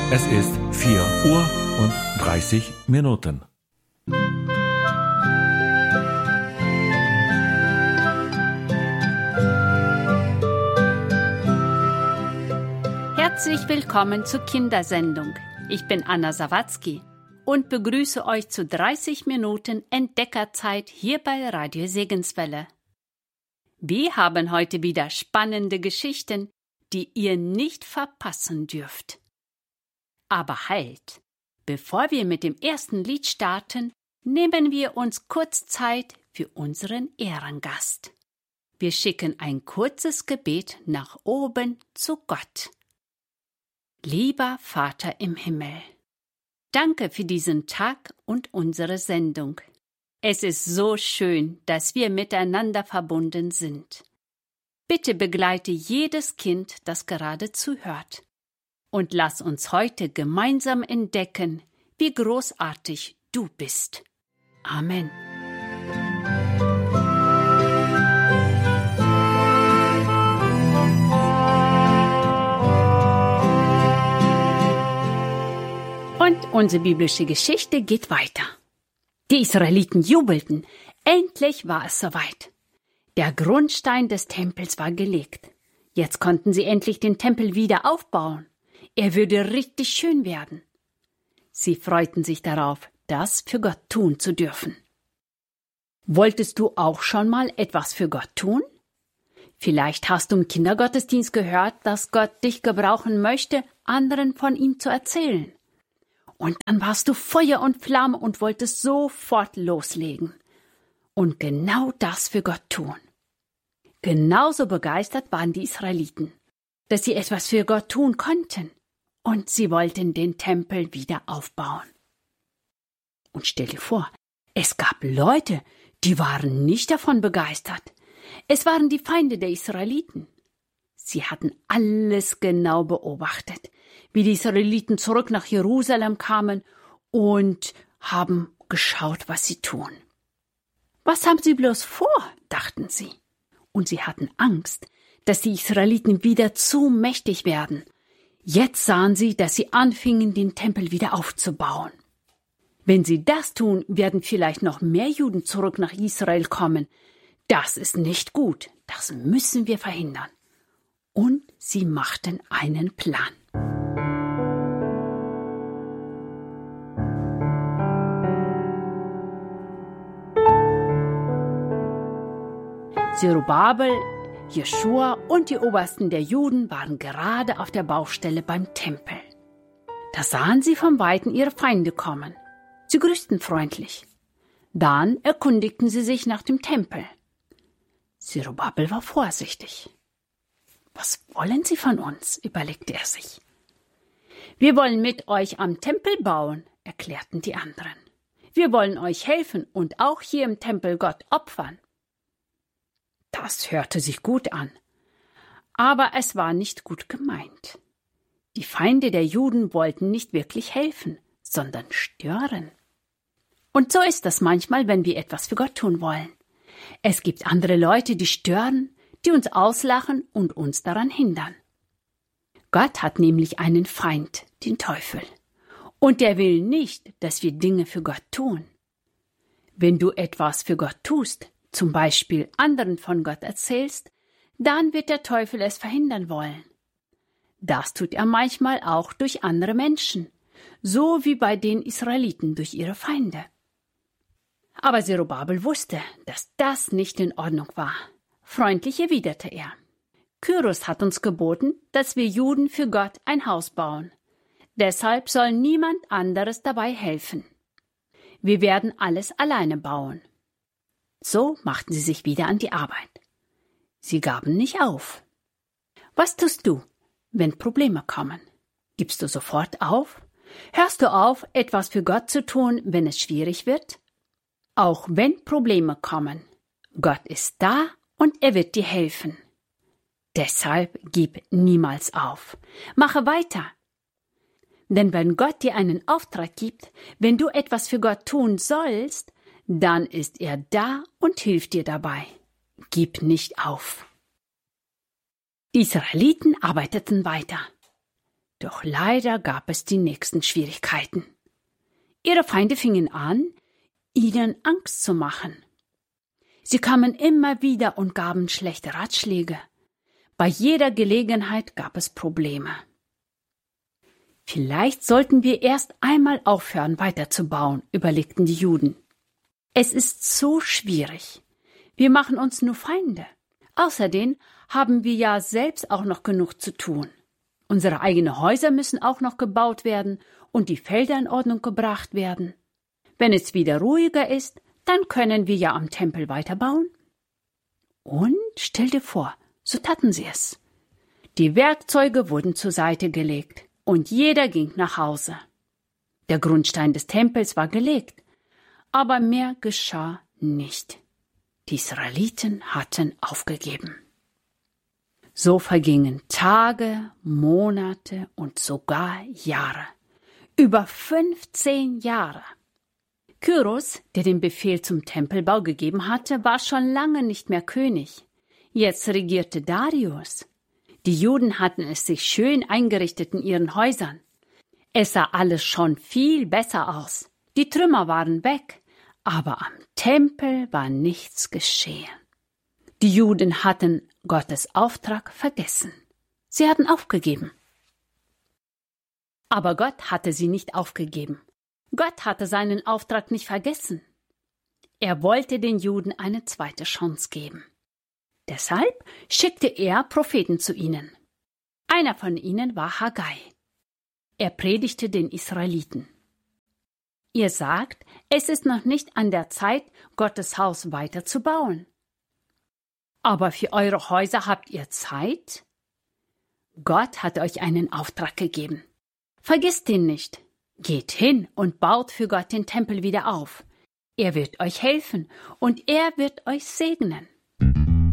Es ist 4:30 Uhr. Herzlich willkommen zur Kindersendung. Ich bin Anna Sawatzki und begrüße euch zu 30 Minuten Entdeckerzeit hier bei Radio Segenswelle. Wir haben heute wieder spannende Geschichten, die ihr nicht verpassen dürft. Aber halt, bevor wir mit dem ersten Lied starten, nehmen wir uns kurz Zeit für unseren Ehrengast. Wir schicken ein kurzes Gebet nach oben zu Gott. Lieber Vater im Himmel, danke für diesen Tag und unsere Sendung. Es ist so schön, dass wir miteinander verbunden sind. Bitte begleite jedes Kind, das gerade zuhört. Und lass uns heute gemeinsam entdecken, wie großartig du bist. Amen. Und unsere biblische Geschichte geht weiter. Die Israeliten jubelten. Endlich war es soweit. Der Grundstein des Tempels war gelegt. Jetzt konnten sie endlich den Tempel wieder aufbauen. Er würde richtig schön werden. Sie freuten sich darauf, das für Gott tun zu dürfen. Wolltest du auch schon mal etwas für Gott tun? Vielleicht hast du im Kindergottesdienst gehört, dass Gott dich gebrauchen möchte, anderen von ihm zu erzählen. Und dann warst du Feuer und Flamme und wolltest sofort loslegen. Und genau das für Gott tun. Genauso begeistert waren die Israeliten, dass sie etwas für Gott tun konnten. Und sie wollten den Tempel wieder aufbauen. Und stell dir vor, es gab Leute, die waren nicht davon begeistert. Es waren die Feinde der Israeliten. Sie hatten alles genau beobachtet, wie die Israeliten zurück nach Jerusalem kamen und haben geschaut, was sie tun. Was haben sie bloß vor, dachten sie. Und sie hatten Angst, dass die Israeliten wieder zu mächtig werden. Jetzt sahen sie, dass sie anfingen, den Tempel wieder aufzubauen. Wenn sie das tun, werden vielleicht noch mehr Juden zurück nach Israel kommen. Das ist nicht gut. Das müssen wir verhindern. Und sie machten einen Plan. Zerubabel, Jeschua und die Obersten der Juden waren gerade auf der Baustelle beim Tempel. Da sahen sie vom Weiten ihre Feinde kommen. Sie grüßten freundlich. Dann erkundigten sie sich nach dem Tempel. Zerubabel war vorsichtig. Was wollen Sie von uns? Überlegte er sich. Wir wollen mit euch am Tempel bauen, erklärten die anderen. Wir wollen euch helfen und auch hier im Tempel Gott opfern. Das hörte sich gut an, aber es war nicht gut gemeint. Die Feinde der Juden wollten nicht wirklich helfen, sondern stören. Und so ist das manchmal, wenn wir etwas für Gott tun wollen. Es gibt andere Leute, die stören, die uns auslachen und uns daran hindern. Gott hat nämlich einen Feind, den Teufel. Und der will nicht, dass wir Dinge für Gott tun. Wenn du etwas für Gott tust, zum Beispiel anderen von Gott erzählst, dann wird der Teufel es verhindern wollen. Das tut er manchmal auch durch andere Menschen, so wie bei den Israeliten durch ihre Feinde. Aber Zerubabel wusste, dass das nicht in Ordnung war. Freundlich erwiderte er. Kyros hat uns geboten, dass wir Juden für Gott ein Haus bauen. Deshalb soll niemand anderes dabei helfen. Wir werden alles alleine bauen. So machten sie sich wieder an die Arbeit. Sie gaben nicht auf. Was tust du, wenn Probleme kommen? Gibst du sofort auf? Hörst du auf, etwas für Gott zu tun, wenn es schwierig wird? Auch wenn Probleme kommen, Gott ist da und er wird dir helfen. Deshalb gib niemals auf. Mache weiter. Denn wenn Gott dir einen Auftrag gibt, wenn du etwas für Gott tun sollst, dann ist er da und hilft dir dabei. Gib nicht auf. Die Israeliten arbeiteten weiter. Doch leider gab es die nächsten Schwierigkeiten. Ihre Feinde fingen an, ihnen Angst zu machen. Sie kamen immer wieder und gaben schlechte Ratschläge. Bei jeder Gelegenheit gab es Probleme. Vielleicht sollten wir erst einmal aufhören, weiterzubauen, überlegten die Juden. Es ist so schwierig. Wir machen uns nur Feinde. Außerdem haben wir ja selbst auch noch genug zu tun. Unsere eigenen Häuser müssen auch noch gebaut werden und die Felder in Ordnung gebracht werden. Wenn es wieder ruhiger ist, dann können wir ja am Tempel weiterbauen. Und stell dir vor, so taten sie es. Die Werkzeuge wurden zur Seite gelegt und jeder ging nach Hause. Der Grundstein des Tempels war gelegt, aber mehr geschah nicht. Die Israeliten hatten aufgegeben. So vergingen Tage, Monate und sogar Jahre. Über 15 Jahre. Kyros, der den Befehl zum Tempelbau gegeben hatte, war schon lange nicht mehr König. Jetzt regierte Darius. Die Juden hatten es sich schön eingerichtet in ihren Häusern. Es sah alles schon viel besser aus. Die Trümmer waren weg, aber am Tempel war nichts geschehen. Die Juden hatten Gottes Auftrag vergessen. Sie hatten aufgegeben. Aber Gott hatte sie nicht aufgegeben. Gott hatte seinen Auftrag nicht vergessen. Er wollte den Juden eine zweite Chance geben. Deshalb schickte er Propheten zu ihnen. Einer von ihnen war Haggai. Er predigte den Israeliten. Ihr sagt, es ist noch nicht an der Zeit, Gottes Haus weiter zu bauen. Aber für eure Häuser habt ihr Zeit? Gott hat euch einen Auftrag gegeben. Vergisst ihn nicht. Geht hin und baut für Gott den Tempel wieder auf. Er wird euch helfen und er wird euch segnen.